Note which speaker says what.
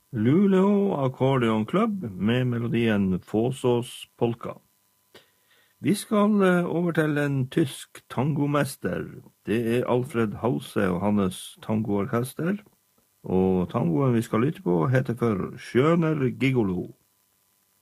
Speaker 1: Luleå Accordion Club med melodien Fåsås polka. Vi skal over til en tysk tangomester. Det Alfred Hause og hans tangoorkester. Og tangoen vi skal lytte på heter for Schöner Gigolo.